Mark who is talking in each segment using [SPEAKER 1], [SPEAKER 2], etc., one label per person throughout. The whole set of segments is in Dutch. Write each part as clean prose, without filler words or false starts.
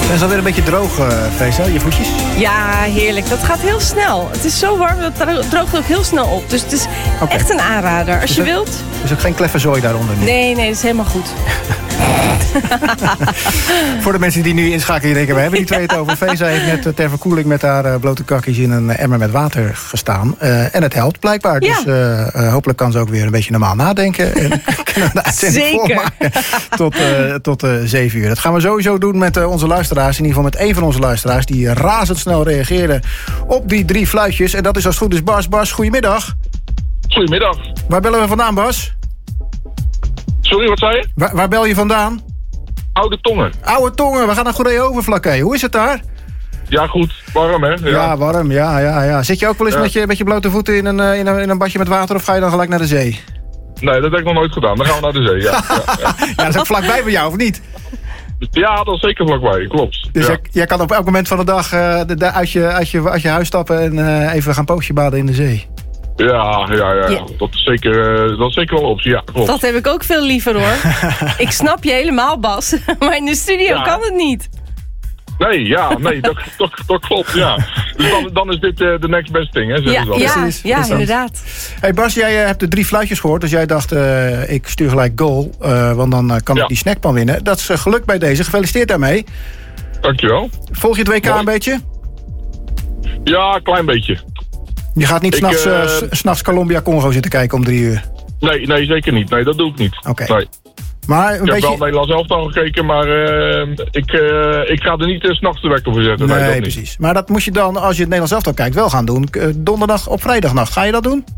[SPEAKER 1] Het is alweer een beetje droog, Feza, je voetjes?
[SPEAKER 2] Ja, heerlijk. Dat gaat heel snel. Het is zo warm, dat droogt ook heel snel op. Dus het is echt een aanrader. Als je wilt.
[SPEAKER 1] Er is ook geen kleffe zooi daaronder nu?
[SPEAKER 2] Nee, dat is helemaal goed.
[SPEAKER 1] Voor de mensen die nu inschakelen, denken we hebben die twee het over. Feza heeft net ter verkoeling met haar blote kakjes in een emmer met water gestaan. En het helpt blijkbaar.
[SPEAKER 2] Ja.
[SPEAKER 1] Dus hopelijk kan ze ook weer een beetje normaal nadenken. En kunnen we de uitzending volmaken tot 7 uur. Dat gaan we sowieso doen met onze luisteraars. In ieder geval met één van onze luisteraars. Die razendsnel reageerde op die 3 fluitjes. En dat is als het goed is Bas. Bas, goedemiddag.
[SPEAKER 3] Goedemiddag.
[SPEAKER 1] Waar bellen we vandaan, Bas?
[SPEAKER 3] Sorry, wat zei je?
[SPEAKER 1] Waar bel je vandaan?
[SPEAKER 3] Oude Tongen.
[SPEAKER 1] Oude Tongen, we gaan naar Goeree Overflakkee. Hoe is het daar?
[SPEAKER 3] Ja, goed. Warm, hè?
[SPEAKER 1] Ja, warm. Ja. Zit je ook wel eens met je blote voeten in een badje met water of ga je dan gelijk naar de zee?
[SPEAKER 3] Nee, dat heb ik nog nooit gedaan. Dan gaan we naar de zee, ja.
[SPEAKER 1] Ja, dat is ook vlakbij bij jou, of niet?
[SPEAKER 3] Ja, dat is zeker vlakbij, klopt.
[SPEAKER 1] Dus jij kan op elk moment van de dag uit je huis stappen en even gaan pootje baden in de zee.
[SPEAKER 3] Ja. Dat is zeker wel een optie, ja, klopt.
[SPEAKER 2] Dat heb ik ook veel liever, hoor. Ik snap je helemaal, Bas. Maar in de studio kan het niet.
[SPEAKER 3] Nee, dat klopt, ja. Dus dan is dit de next best thing, hè?
[SPEAKER 2] Ja, inderdaad.
[SPEAKER 1] Hey Bas, jij hebt de 3 fluitjes gehoord, dus jij dacht, ik stuur gelijk goal, want dan kan ik die snackpan winnen. Dat is gelukt bij deze, gefeliciteerd daarmee.
[SPEAKER 3] Dankjewel.
[SPEAKER 1] Volg je het WK een beetje?
[SPEAKER 3] Ja, een klein beetje.
[SPEAKER 1] Je gaat niet s'nachts Colombia-Congo zitten kijken om 3 uur?
[SPEAKER 3] Nee, zeker niet. Nee, dat doe ik niet.
[SPEAKER 1] Oké.
[SPEAKER 3] Nee.
[SPEAKER 1] Maar
[SPEAKER 3] ik heb wel Nederlands elftal gekeken, maar ik ga er niet 's nachts de wekker voor zetten.
[SPEAKER 1] Nee,
[SPEAKER 3] dat
[SPEAKER 1] precies. Maar dat moet je dan, als je het Nederlands elftal kijkt, wel gaan doen. Donderdag op vrijdagnacht. Ga je dat doen?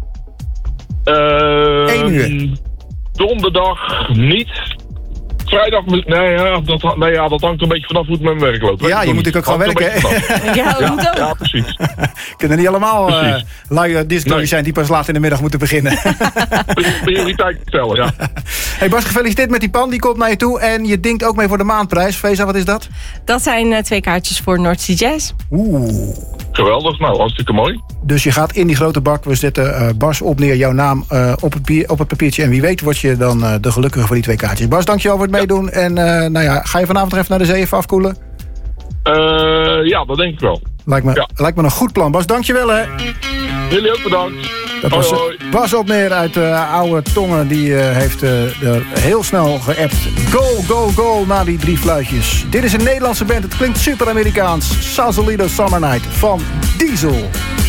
[SPEAKER 1] 1 uur.
[SPEAKER 3] Donderdag niet. Vrijdag, dat hangt een beetje vanaf hoe het met mijn werk loopt.
[SPEAKER 1] Ja, je moet natuurlijk ook gewoon werken.
[SPEAKER 3] Ja, precies.
[SPEAKER 1] Kunnen niet allemaal luie disclosures zijn die pas laat in de middag moeten beginnen.
[SPEAKER 3] Prioriteit stellen, ja.
[SPEAKER 1] Hey Bas, gefeliciteerd met die pan. Die komt naar je toe. En je dingt ook mee voor de maandprijs. Feza, wat is dat?
[SPEAKER 2] Dat zijn 2 kaartjes voor North Sea Jazz.
[SPEAKER 1] Oeh.
[SPEAKER 3] Geweldig, nou, hartstikke mooi.
[SPEAKER 1] Dus je gaat in die grote bak. We zetten Bas op neer, jouw naam op het papiertje. En wie weet word je dan de gelukkige voor die 2 kaartjes. Bas, dankjewel voor het meedoen. En ga je vanavond even naar de zee even afkoelen?
[SPEAKER 3] Ja, dat denk ik wel.
[SPEAKER 1] Lijkt me een goed plan. Bas, dankjewel hè.
[SPEAKER 3] Jullie ook bedankt.
[SPEAKER 1] Dat was Bas Opneer uit Oude Tongen. Die heeft er heel snel geappt. Go na die 3 fluitjes. Dit is een Nederlandse band. Het klinkt super Amerikaans. Sausalito Summer Night van Diesel.